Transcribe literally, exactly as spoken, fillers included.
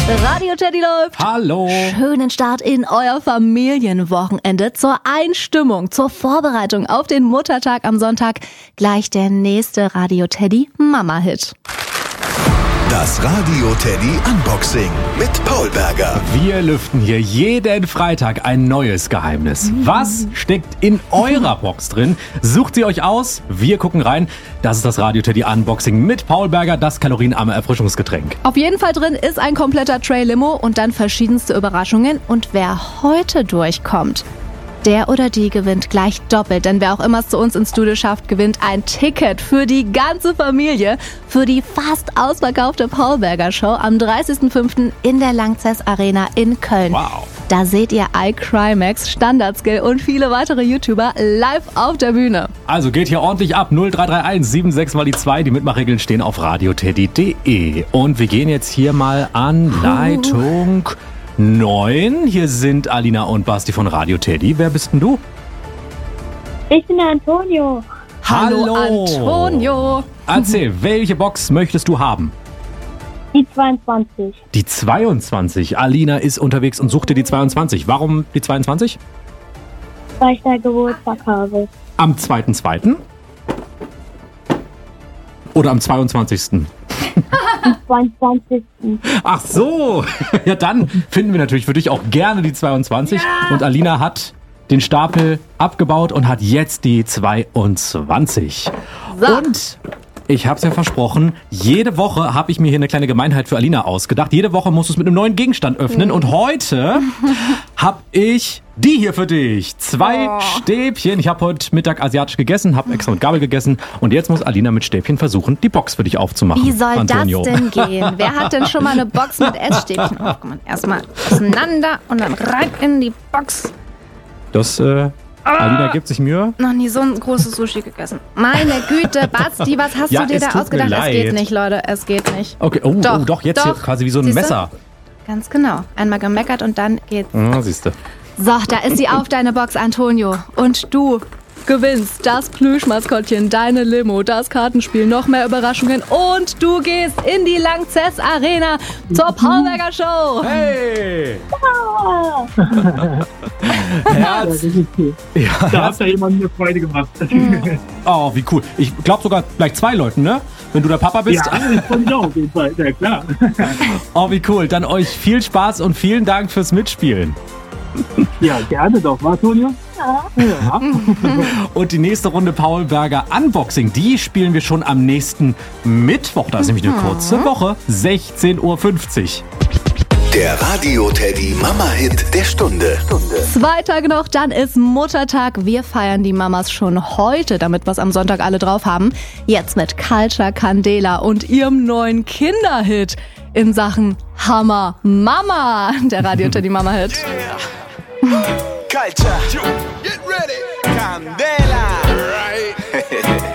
Radio Teddy läuft. Hallo. Schönen Start in euer Familienwochenende. Zur Einstimmung, zur Vorbereitung auf den Muttertag am Sonntag gleich der nächste Radio Teddy Mama-Hit. Das Radio Teddy Unboxing mit Paul Berger. Wir lüften hier jeden Freitag ein neues Geheimnis. Was steckt in eurer Box drin? Sucht sie euch aus, wir gucken rein. Das ist das Radio Teddy Unboxing mit Paul Berger, das kalorienarme Erfrischungsgetränk. Auf jeden Fall drin ist ein kompletter Tray-Limo und dann verschiedenste Überraschungen. Und wer heute durchkommt, der oder die gewinnt gleich doppelt, denn wer auch immer es zu uns ins Studio schafft, gewinnt ein Ticket für die ganze Familie für die fast ausverkaufte Paul Berger Show am dreißigsten fünften in der Lanxess Arena in Köln. Wow. Da seht ihr iCrimex, Standardskill und viele weitere YouTuber live auf der Bühne. Also geht hier ordentlich ab. null drei drei eins sieben sechs mal die zwei. Die Mitmachregeln stehen auf radioteddy punkt de. Und wir gehen jetzt hier mal an Leitung neun. Hier sind Alina und Basti von Radio Teddy. Wer bist denn du? Ich bin der Antonio. Hallo, Antonio. Erzähl, welche Box möchtest du haben? Die zweiundzwanzig. Die zweiundzwanzig. Alina ist unterwegs und sucht dir die zweiundzwanzig. Warum die zweiundzwanzig? Weil ich da Geburtstag habe. Am zweiten zweiten Oder am zweiundzwanzigsten Am zweiundzwanzigsten Ach so. Ja, dann finden wir natürlich für dich auch gerne die zweiundzwanzig. Ja. Und Alina hat den Stapel abgebaut und hat jetzt die zweiundzwanzig. So. Und ich hab's ja versprochen, jede Woche habe ich mir hier eine kleine Gemeinheit für Alina ausgedacht. Jede Woche musst du es mit einem neuen Gegenstand öffnen. Und heute habe ich die hier für dich. Zwei Oh. Stäbchen. Ich habe heute Mittag asiatisch gegessen, habe extra mit Gabel gegessen. Und jetzt muss Alina mit Stäbchen versuchen, die Box für dich aufzumachen. Wie soll Antonio. das denn gehen? Wer hat denn schon mal eine Box mit Essstäbchen aufgemacht? Erstmal auseinander und dann rein in die Box. Das, äh, Alina gibt sich Mühe. Noch nie so ein großes Sushi gegessen. Meine Güte, Basti, was hast Ja, du dir es da tut ausgedacht? mir Es geht leid. nicht, Leute, es geht nicht. Okay, oh, Doch, doch, oh, doch jetzt doch. hier quasi wie so ein Siehst du? Messer. Ganz genau. Einmal gemeckert und dann geht's. Ah, siehst du. So, da ist sie auf, deine Box, Antonio. Und du gewinnst das Plüschmaskottchen, deine Limo, das Kartenspiel, noch mehr Überraschungen. Und du gehst in die Lanxess Arena zur Paul Berger Show. Hey! Ah, Herz. Ja, Da Herz. hat ja jemand mir Freude gemacht. Oh, wie cool. Ich glaube sogar gleich zwei Leuten, ne? Wenn du der Papa bist. Ja, ich freue mich auch auf jeden Fall. Ja, klar. Oh, wie cool. Dann euch viel Spaß und vielen Dank fürs Mitspielen. Ja, gerne doch, was, Tonio? ja. Ja. Und die nächste Runde Paul Berger Unboxing, die spielen wir schon am nächsten Mittwoch. Da ist nämlich eine kurze Woche, sechzehn Uhr fünfzig. Der Radio Teddy Mama-Hit der Stunde. Zwei Tage noch, dann ist Muttertag. Wir feiern die Mamas schon heute, damit wir es am Sonntag alle drauf haben. Jetzt mit Culture Candela und ihrem neuen Kinderhit in Sachen Hammer Mama. Der Radio Teddy Mama-Hit. Culture. Get ready. Candela. Right.